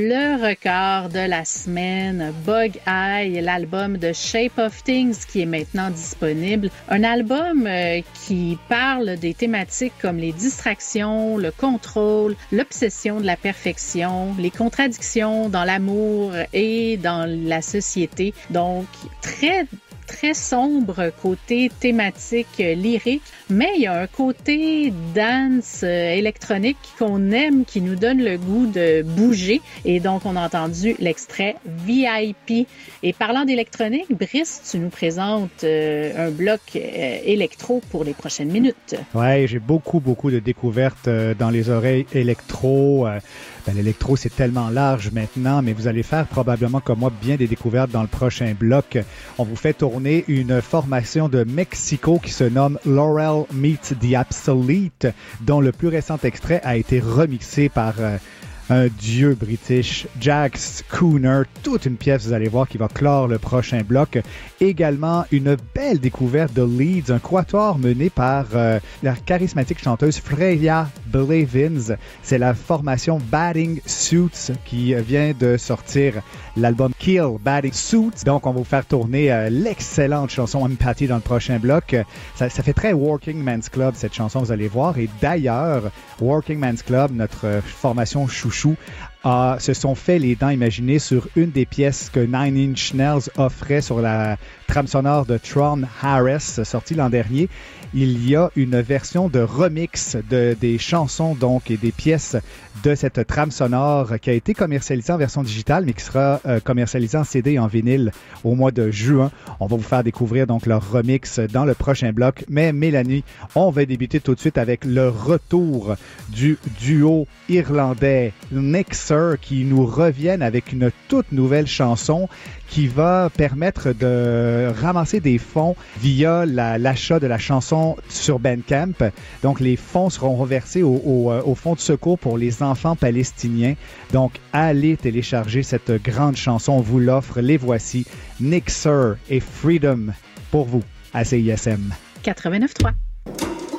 le record de la semaine, Bug Eye, l'album de Shape of Things qui est maintenant disponible. Un album qui parle des thématiques comme les distractions, le contrôle, l'obsession de la perfection, les contradictions dans l'amour et dans la société. Donc, très sombre côté thématique lyrique, mais il y a un côté dance électronique qu'on aime, qui nous donne le goût de bouger. Et donc, on a entendu l'extrait VIP. Et parlant d'électronique, Brice, tu nous présentes un bloc électro pour les prochaines minutes. Ouais, j'ai beaucoup de découvertes dans les oreilles électro. L'électro, c'est tellement large maintenant, mais vous allez faire probablement comme moi bien des découvertes dans le prochain bloc. On vous fait tourner une formation de Mexico qui se nomme Laurel Meets the Obsolete, dont le plus récent extrait a été remixé par un dieu british, Jax Cooner. Toute une pièce, vous allez voir, qui va clore le prochain bloc. Également, une belle découverte de Leeds, un quatuor mené par la charismatique chanteuse Freya Blevins. C'est la formation Batting Suits qui vient de sortir l'album Kill Batting Suits. Donc, on va vous faire tourner l'excellente chanson Empathy dans le prochain bloc. Ça fait très Working Man's Club, cette chanson, vous allez voir. Et d'ailleurs, Working Man's Club, notre formation chouchou, se sont fait les dents imaginées sur une des pièces que Nine Inch Nails offrait sur la trame sonore de Tron Harris, sortie l'an dernier. Il y a une version de remix des chansons donc et des pièces de cette trame sonore qui a été commercialisée en version digitale, mais qui sera commercialisée en CD et en vinyle au mois de juin. On va vous faire découvrir donc leur remix dans le prochain bloc. Mais Mélanie, on va débuter tout de suite avec le retour du duo irlandais Nixer qui nous reviennent avec une toute nouvelle chanson qui va permettre de ramasser des fonds via l'achat de la chanson sur Bandcamp. Donc, les fonds seront reversés au fonds de secours pour les enfants palestiniens. Donc, allez télécharger cette grande chanson. On vous l'offre. Les voici. Nixer et Freedom pour vous à CISM. 89.3.